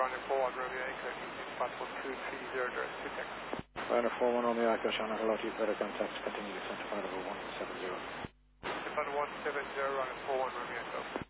running 41 Romeo Echo, passport 230 direct to Texas. Runner 41 Romeo Echo, Channel, hello to you, further contacts, continue descent to flight level 170. Descent 170, running 41 Romeo Echo.